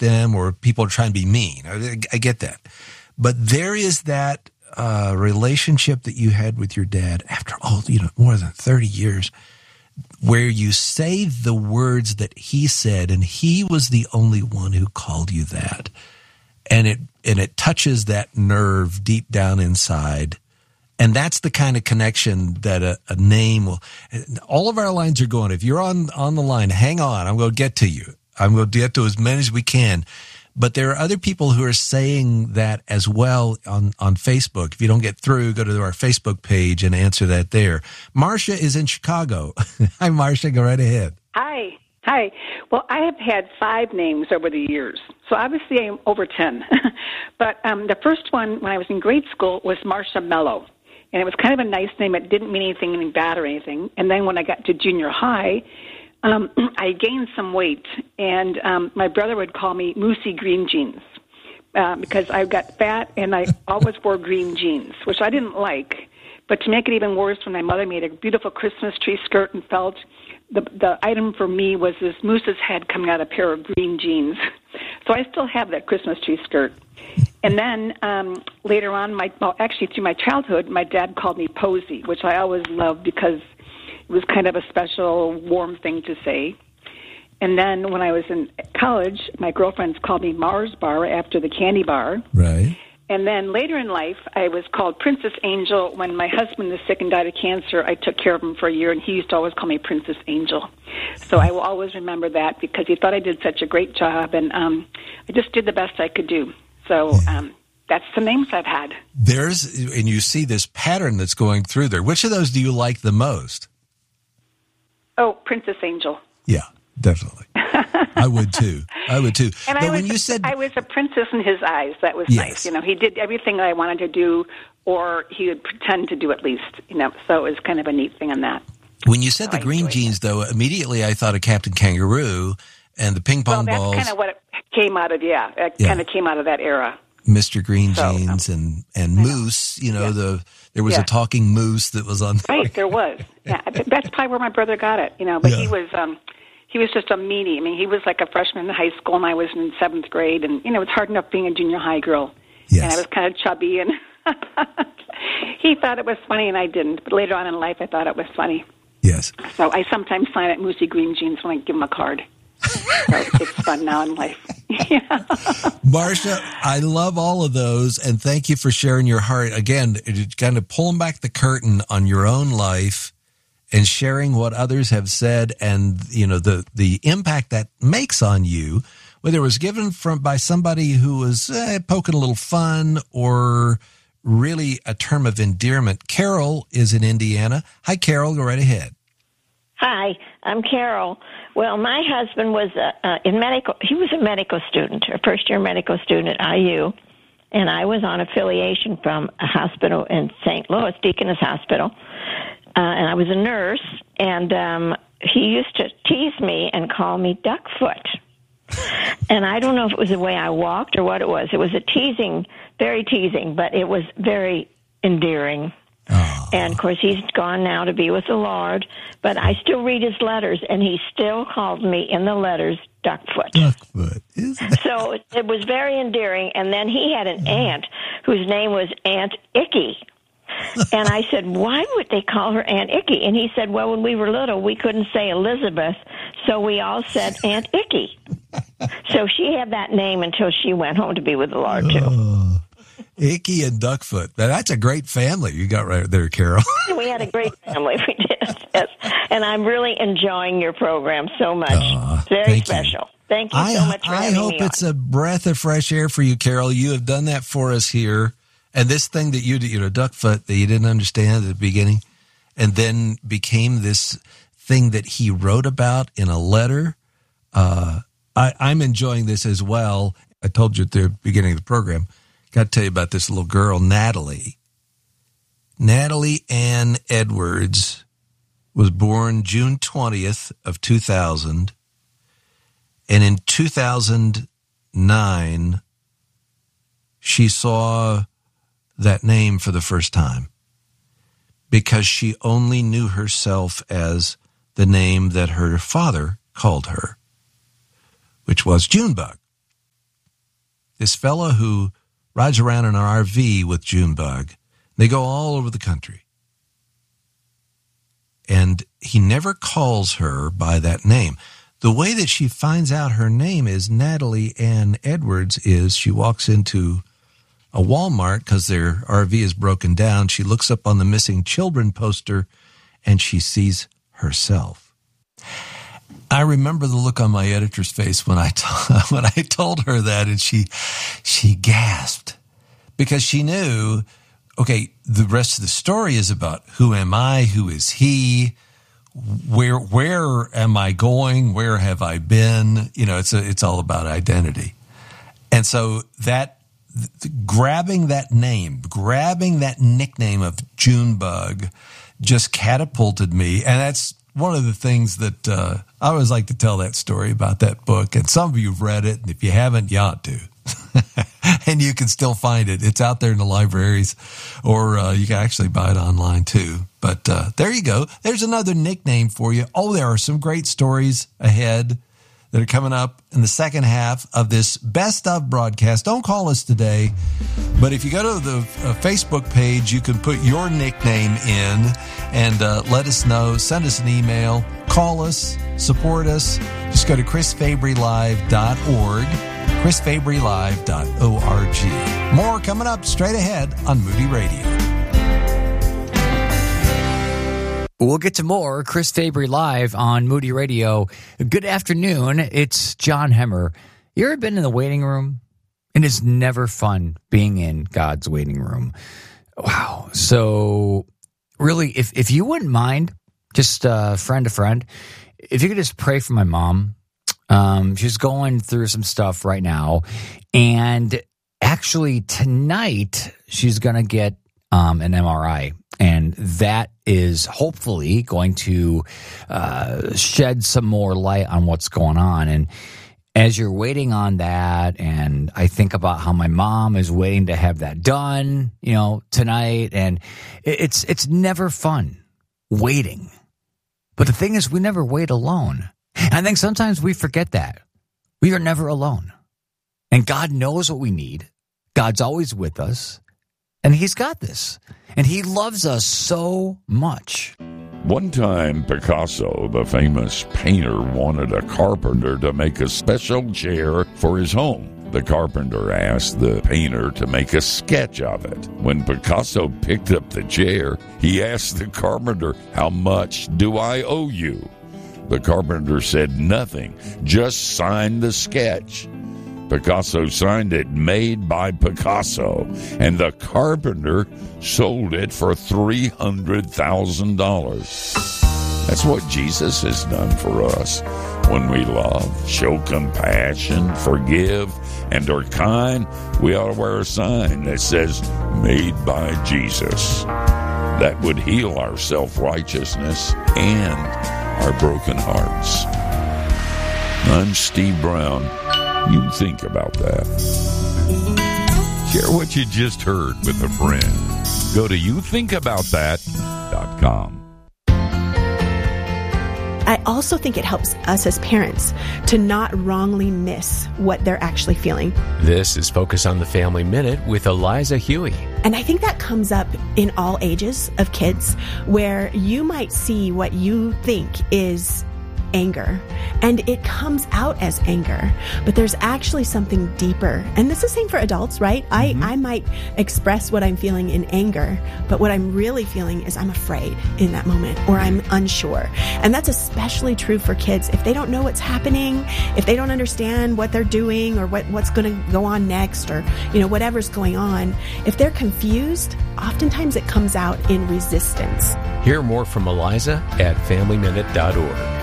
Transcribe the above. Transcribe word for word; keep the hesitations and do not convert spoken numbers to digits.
them or people are trying to be mean. I, I get that. But there is that uh, relationship that you had with your dad after all, you know, more than thirty years, where you say the words that he said, and he was the only one who called you that. And it and it touches that nerve deep down inside. And that's the kind of connection that a, a name will. All of our lines are going. If you're on, on the line, hang on. I'm going to get to you. I'm going to get to as many as we can. But there are other people who are saying that as well on, on Facebook. If you don't get through, go to our Facebook page and answer that there. Marcia is in Chicago. Hi, Marcia. Go right ahead. Hi. Hi. Well, I have had five names over the years, so obviously I'm over ten. But um, the first one, when I was in grade school, was Marcia Mello. And it was kind of a nice name. It didn't mean anything, anything bad or anything. And then when I got to junior high, um, I gained some weight, and um, my brother would call me Moosey Green Jeans uh, because I got fat, and I always wore green jeans, which I didn't like. But to make it even worse, when my mother made a beautiful Christmas tree skirt and felt, the the item for me was this moose's head coming out of a pair of green jeans. So I still have that Christmas tree skirt. And then um, later on, my well, actually through my childhood, my dad called me Posey, which I always loved because it was kind of a special, warm thing to say. And then when I was in college, my girlfriends called me Mars Bar after the candy bar. Right. And then later in life, I was called Princess Angel. When my husband was sick and died of cancer, I took care of him for a year, and he used to always call me Princess Angel. So I will always remember that because he thought I did such a great job, and um, I just did the best I could do. So um, that's the names I've had. There's, and you see this pattern that's going through there. Which of those do you like the most? Oh, Princess Angel. Yeah, definitely. I would too. I would too. And but I was, when you said I was a princess in his eyes. That was yes. nice. You know, he did everything that I wanted to do, or he would pretend to do at least. You know, so it was kind of a neat thing on that. When you said so the green jeans, that. though, immediately I thought of Captain Kangaroo and the ping pong well, balls. That's kind of what it came out of. Yeah, it yeah. kind of came out of that era. Mister Green so, Jeans um, and and Moose. You know, yeah. the there was yeah. a talking moose that was on. The right, there was. Yeah, that's probably where my brother got it. You know, but yeah. he was. Um, He was just a meanie. I mean, he was like a freshman in high school, and I was in seventh grade. And, you know, it's hard enough being a junior high girl. Yes. And I was kind of chubby, and he thought it was funny, and I didn't. But later on in life, I thought it was funny. Yes. So I sometimes sign at Moosey Green Jeans when I give him a card. So it's fun now in life. Yeah. Marcia, I love all of those, and thank you for sharing your heart. Again, kind of pulling back the curtain on your own life and sharing what others have said, and you know the the impact that makes on you, whether it was given from by somebody who was eh, poking a little fun or really a term of endearment. Carol is in Indiana. Hi, Carol. Go right ahead. Hi, I'm Carol. Well, my husband was uh, uh, in medical. He was a medical student, a first-year medical student at I U, and I was on affiliation from a hospital in Saint Louis, Deaconess Hospital. Uh, and I was a nurse, and um, he used to tease me and call me Duckfoot. And I don't know if it was the way I walked or what it was. It was a teasing, very teasing, but it was very endearing. Oh. And, of course, he's gone now to be with the Lord, but I still read his letters, and he still called me in the letters Duckfoot. Duckfoot. Is that... So it was very endearing, and then he had an aunt whose name was Aunt Icky. And I said, why would they call her Aunt Icky? And he said, well, when we were little, we couldn't say Elizabeth, so we all said Aunt Icky. So she had that name until she went home to be with the Lord, too. Oh, Icky and Duckfoot. That's a great family you got right there, Carol. We had a great family. We did, yes. And I'm really enjoying your program so much. Uh, Very special. You. Thank you I, so much for I having hope me it's on. a breath of fresh air for you, Carol. You have done that for us here. And this thing that you did, you know, Duckfoot, that you didn't understand at the beginning, and then became this thing that he wrote about in a letter. Uh, I, I'm enjoying this as well. I told you at the beginning of the program, got to tell you about this little girl, Natalie. Natalie Ann Edwards was born June twentieth of two thousand. And in two thousand nine, she saw that name for the first time because she only knew herself as the name that her father called her, which was Junebug. this fellow who rides around in an R V with Junebug. They go all over the country. And he never calls her by that name. The way that she finds out her name is Natalie Ann Edwards is she walks into a Walmart because their R V is broken down. She looks up on the missing children poster and she sees herself. I remember the look on my editor's face when I t- when I told her that, and she she gasped because she knew, okay, the rest of the story is about who am I, who is he, where where am I going, where have I been? You know, it's a, it's all about identity, and so that grabbing that name, grabbing that nickname of Junebug, just catapulted me, and that's one of the things that uh, I always like to tell that story about that book. And some of you have read it, and if you haven't, you ought to. And you can still find it. It's out there in the libraries, or uh, you can actually buy it online too. But uh, there you go. There's another nickname for you. Oh, there are some great stories ahead that are coming up in the second half of this Best Of broadcast. Don't call us today, but if you go to the uh, Facebook page, you can put your nickname in and uh, let us know. Send us an email. Call us. Support us. Just go to chris fabry live dot org, chris fabry live dot org. More coming up straight ahead on Moody Radio. We'll get to more Chris Fabry Live on Moody Radio. Good afternoon. It's John Hemmer. You ever been in the waiting room? And it's never fun being in God's waiting room. Wow. So really, if, if you wouldn't mind, just uh, friend to friend, if you could just pray for my mom. Um, she's going through some stuff right now. And actually tonight, she's going to get um, an M R I. And that is hopefully going to uh, shed some more light on what's going on. And as you're waiting on that, and I think about how my mom is waiting to have that done, you know, tonight, and it's it's never fun waiting. But the thing is, we never wait alone. And I think sometimes we forget that. We are never alone. And God knows what we need. God's always with us. And he's got this. And he loves us so much. One time, Picasso, the famous painter, wanted a carpenter to make a special chair for his home. The carpenter asked the painter to make a sketch of it. When Picasso picked up the chair, he asked the carpenter, "How much do I owe you?" The carpenter said nothing, just signed the sketch. Picasso signed it, made by Picasso, and the carpenter sold it for three hundred thousand dollars. That's what Jesus has done for us. When we love, show compassion, forgive, and are kind, we ought to wear a sign that says, "Made by Jesus." That would heal our self-righteousness and our broken hearts. I'm Steve Brown. You think about that. Share what you just heard with a friend. Go to you think about that dot com. I also think it helps us as parents to not wrongly miss what they're actually feeling. This is Focus on the Family Minute with Eliza Huey. And I think that comes up in all ages of kids, where you might see what you think is anger, and it comes out as anger, but there's actually something deeper. And this is the same for adults, right? Mm-hmm. I, I might express what I'm feeling in anger, but what I'm really feeling is I'm afraid in that moment, or I'm unsure. And that's especially true for kids. If they don't know what's happening, if they don't understand what they're doing, or what, what's going to go on next, or, you know, whatever's going on, if they're confused, oftentimes it comes out in resistance. Hear more from Eliza at family minute dot org.